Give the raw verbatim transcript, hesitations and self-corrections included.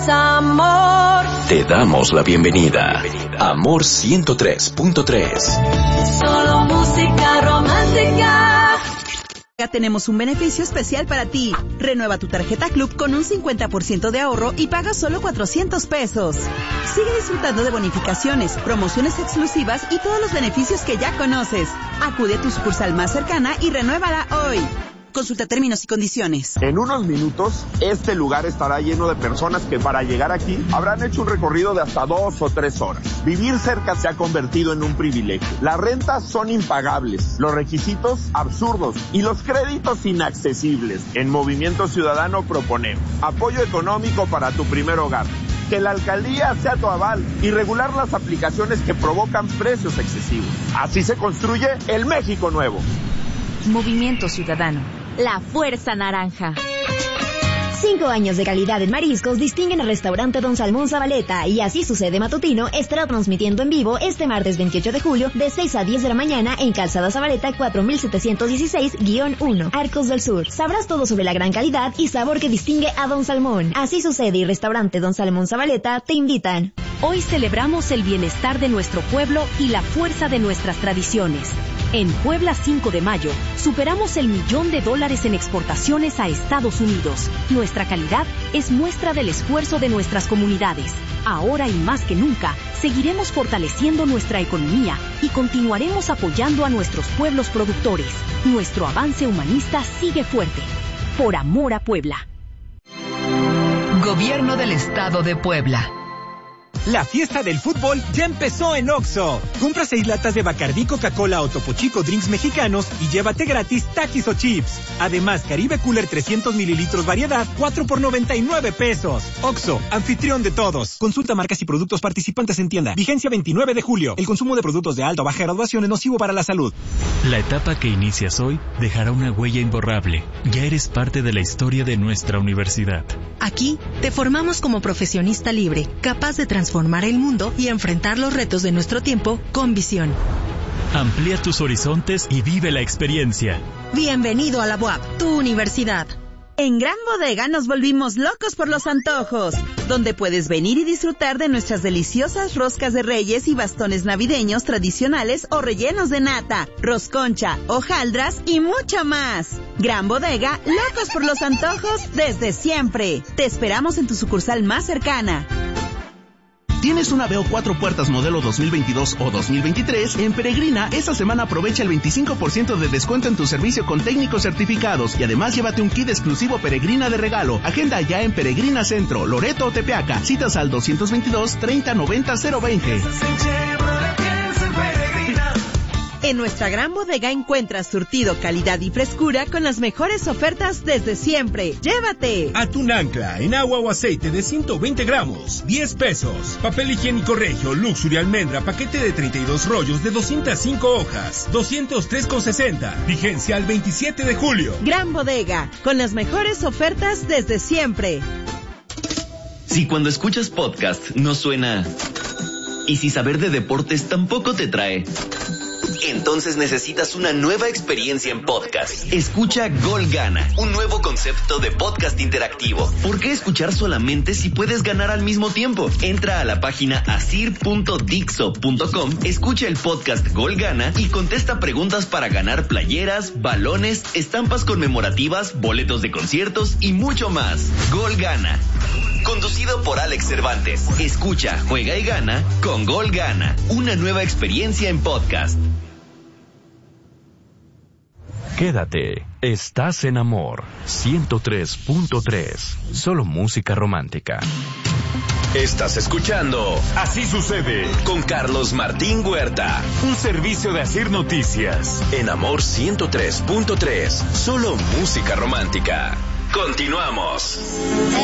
Amor. Te damos la bienvenida. Amor ciento tres punto tres. Solo música romántica. Ya tenemos un beneficio especial para ti. Renueva tu tarjeta Club con un cincuenta por ciento de ahorro y paga solo cuatrocientos pesos. Sigue disfrutando de bonificaciones, promociones exclusivas y todos los beneficios que ya conoces. Acude a tu sucursal más cercana y renuévala hoy. Consulta términos y condiciones. En unos minutos, este lugar estará lleno de personas que para llegar aquí habrán hecho un recorrido de hasta dos o tres horas. Vivir cerca se ha convertido en un privilegio. Las rentas son impagables, los requisitos absurdos y los créditos inaccesibles. En Movimiento Ciudadano proponemos apoyo económico para tu primer hogar, que la alcaldía sea tu aval y regular las aplicaciones que provocan precios excesivos. Así se construye el México nuevo. Movimiento Ciudadano. La Fuerza Naranja. Cinco años de calidad en mariscos distinguen al restaurante Don Salmón Zabaleta y Así Sucede Matutino estará transmitiendo en vivo este martes veintiocho de julio de seis a diez de la mañana en Calzada Zabaleta cuatro mil setecientos dieciséis guión uno, Arcos del Sur. Sabrás todo sobre la gran calidad y sabor que distingue a Don Salmón. Así Sucede y restaurante Don Salmón Zabaleta te invitan. Hoy celebramos el bienestar de nuestro pueblo y la fuerza de nuestras tradiciones. En Puebla cinco de mayo, superamos el millón de dólares en exportaciones a Estados Unidos. Nuestra calidad es muestra del esfuerzo de nuestras comunidades. Ahora y más que nunca, seguiremos fortaleciendo nuestra economía y continuaremos apoyando a nuestros pueblos productores. Nuestro avance humanista sigue fuerte. Por amor a Puebla. Gobierno del Estado de Puebla. La fiesta del fútbol ya empezó en Oxxo. Compra seis latas de Bacardí, Coca-Cola o Topo Chico Drinks mexicanos y llévate gratis Takis o Chips. Además, Caribe Cooler trescientos mililitros variedad, cuatro por noventa y nueve pesos. Oxxo, anfitrión de todos. Consulta marcas y productos participantes en tienda. Vigencia veintinueve de julio. El consumo de productos de alta o baja graduación es nocivo para la salud. La etapa que inicias hoy dejará una huella imborrable. Ya eres parte de la historia de nuestra universidad. Aquí te formamos como profesionista libre, capaz de transformar el mundo y enfrentar los retos de nuestro tiempo con visión. Amplía tus horizontes y vive la experiencia. Bienvenido a la U A P, tu universidad. En Gran Bodega nos volvimos locos por los antojos, donde puedes venir y disfrutar de nuestras deliciosas roscas de reyes y bastones navideños tradicionales o rellenos de nata, rosconcha, hojaldras y mucho más. Gran Bodega, locos por los antojos desde siempre. Te esperamos en tu sucursal más cercana. ¿Tienes una Aveo cuatro puertas modelo dos mil veintidós o dos mil veintitrés? En Peregrina, esta semana aprovecha el veinticinco por ciento de descuento en tu servicio con técnicos certificados y además llévate un kit exclusivo Peregrina de regalo. Agenda ya en Peregrina Centro, Loreto o Tepeaca. Citas al doscientos veintidós, treinta, noventa, cero veinte. En nuestra Gran Bodega encuentras surtido, calidad y frescura con las mejores ofertas desde siempre. ¡Llévate! Atún Ancla en agua o aceite de ciento veinte gramos, diez pesos. Papel higiénico Regio Luxury Almendra, paquete de treinta y dos rollos de doscientas cinco hojas, doscientos tres con sesenta. Vigencia al veintisiete de julio. Gran Bodega, con las mejores ofertas desde siempre. Si cuando escuchas podcast no suena, y si saber de deportes tampoco te trae, entonces necesitas una nueva experiencia en podcast. Escucha Gol Gana, un nuevo concepto de podcast interactivo. ¿Por qué escuchar solamente si puedes ganar al mismo tiempo? Entra a la página asir punto dixo punto com, escucha el podcast Gol Gana y contesta preguntas para ganar playeras, balones, estampas conmemorativas, boletos de conciertos y mucho más. Gol Gana. Conducido por Alex Cervantes. Escucha, juega y gana con Gol Gana. Una nueva experiencia en podcast. Quédate, estás en Amor ciento tres punto tres. Solo música romántica. Estás escuchando Así Sucede con Carlos Martín Huerta, un servicio de Asir Noticias en Amor ciento tres punto tres. Solo música romántica. Continuamos.